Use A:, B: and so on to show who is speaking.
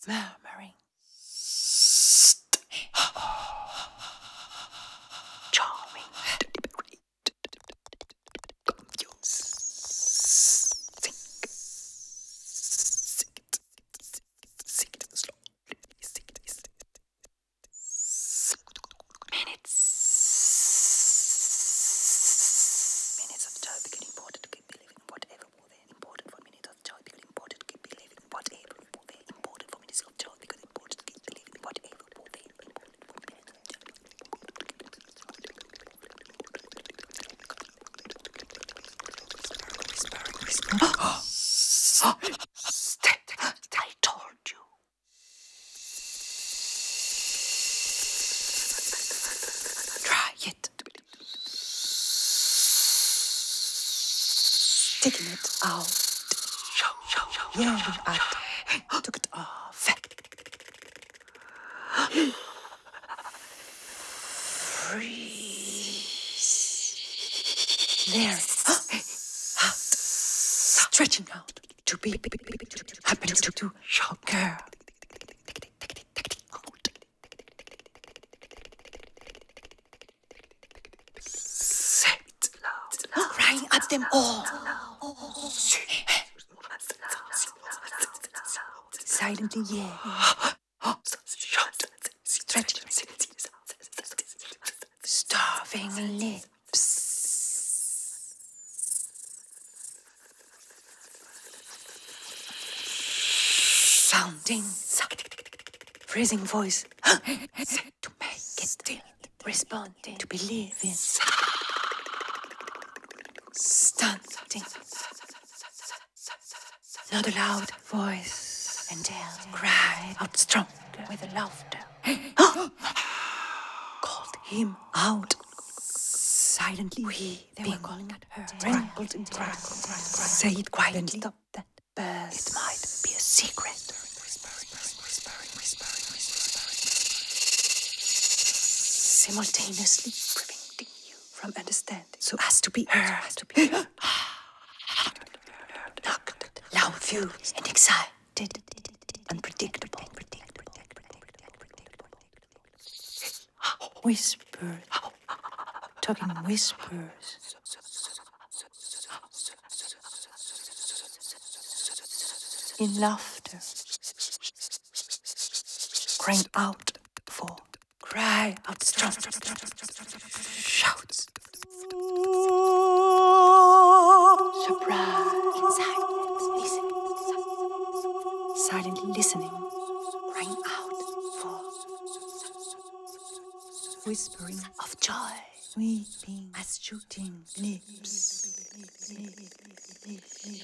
A: murmuring, charming, minutes of joy become important to keep believing whatever will then important for minutes of joy become important to keep believing whatever will then important for minutes of joy become important to keep believing whatever will then important for minutes of joy. I told you. Try it. Sticking it out. Yelling at. Took it off. Freeze. There. Out. Stretching out. To be happening to girl. Set loud. Crying at them all. Silently, yeah. Stretching. Starving lips. Sounding. Freezing voice. To make it still. Responding. To believe in. Stunting. Not a loud voice. And then cried out stronger with laughter. Called him out. Silently, they were calling at her. Trembled and crackled. Say it quietly. Stop that burst. It might be a secret. Simultaneously preventing you from understanding. So as to be heard. Knocked, loud views and excited. Unpredictable. Whispers. Talking whispers. In laughter. Crying out for. Cry out strong. Shouts. Surprise. Silently listening. Crying out for. Whispering of joy. Weeping as shooting lips.